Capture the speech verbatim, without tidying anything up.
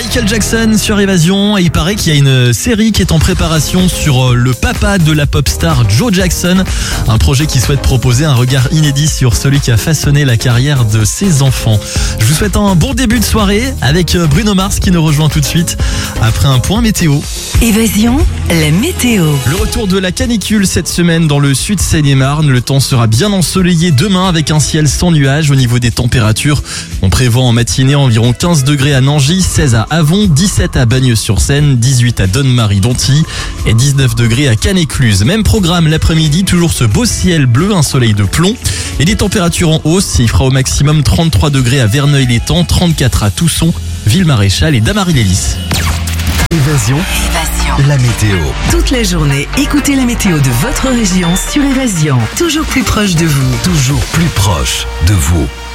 Michael Jackson sur Évasion, et il paraît qu'il y a une série qui est en préparation sur le papa de la pop star Joe Jackson. Un projet qui souhaite proposer un regard inédit sur celui qui a façonné la carrière de ses enfants. Je vous souhaite un bon début de soirée avec Bruno Mars qui nous rejoint tout de suite après un point météo. Évasion, la météo. Le retour de la canicule cette semaine dans le sud Seine-et-Marne. Le temps sera bien ensoleillé demain avec un ciel sans nuages. Au niveau des températures, on prévoit en matinée environ quinze degrés à Nangy, seize à Avon, dix-sept à Bagneux-sur-Seine, dix-huit à Donne-Marie-Dontilly et dix-neuf degrés à Cannes-Écluse. Même programme l'après-midi, toujours ce beau ciel bleu, un soleil de plomb et des températures en hausse. Il fera au maximum trente-trois degrés à Verneuil-l'Étang, trente-quatre à Tousson, Ville-Maréchal et Damary-les-Lys. Évasion, Évasion. la météo. Toute la journée, écoutez la météo de votre région sur Évasion. Toujours plus proche de vous. Toujours plus proche de vous.